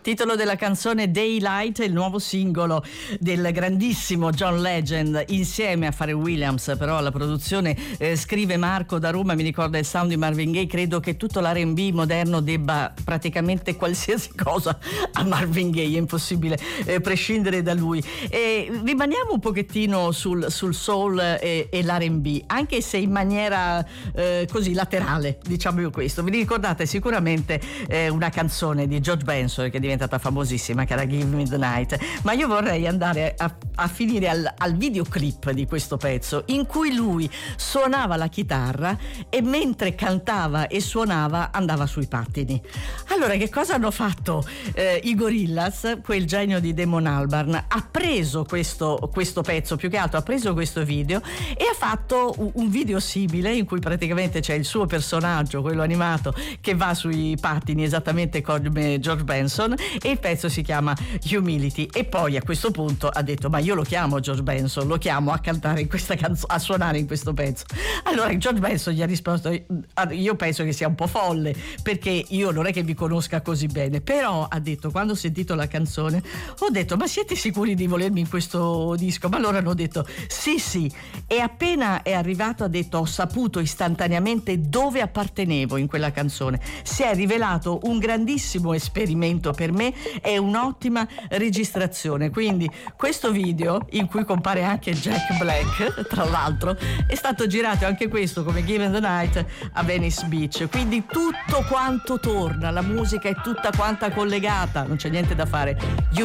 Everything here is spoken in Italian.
Titolo della canzone Daylight, il nuovo singolo del grandissimo John Legend insieme a Pharrell Williams, però la produzione scrive Marco da Roma, mi ricorda il sound di Marvin Gaye. Credo che tutto l'R&B moderno debba praticamente qualsiasi cosa a Marvin Gaye, è impossibile prescindere da lui. Rimaniamo un pochettino sul soul e l'R&B, anche se in maniera così laterale, diciamo io questo. Vi ricordate sicuramente una canzone di George Benson che è diventata famosissima, che era Give Me the Night, ma io vorrei andare a finire al videoclip di questo pezzo, in cui lui suonava la chitarra e mentre cantava e suonava andava sui pattini. Allora, che cosa hanno fatto i Gorillaz? Quel genio di Damon Albarn ha preso questo pezzo, più che altro ha preso questo video e ha fatto un video simile in cui praticamente c'è il suo personaggio, quello animato, che va sui pattini esattamente come George Benson, e il pezzo si chiama Humility. E poi a questo punto ha detto: ma io lo chiamo George Benson, lo chiamo a cantare in questa canzone, a suonare in questo pezzo. Allora George Benson gli ha risposto: io penso che sia un po' folle, perché io non è che vi conosca così bene, però ha detto, quando ho sentito la canzone ho detto: ma siete sicuri di volermi in questo disco? Ma allora hanno detto sì, e appena è arrivato ha detto: ho saputo istantaneamente dove appartenevo in quella canzone. Si è rivelato un grandissimo esperimento per me, è un'ottima registrazione. Quindi questo video, in cui compare anche Jack Black, tra l'altro, è stato girato anche questo come Given the Night a Venice Beach. Quindi tutto quanto torna, la musica è tutta quanta collegata, non c'è niente da fare.